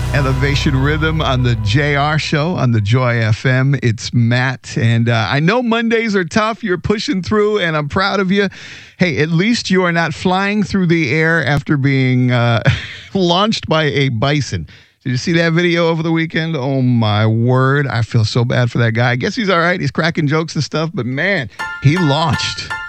Elevation Rhythm on the JR Show on the Joy FM. It's Matt, and I know Mondays are tough. You're pushing through, and I'm proud of you. Hey, at least you are not flying through the air after being launched by a bison. Did you see that video over the weekend? Oh, my word. I feel so bad for that guy. I guess he's all right. He's cracking jokes and stuff, but man, he launched.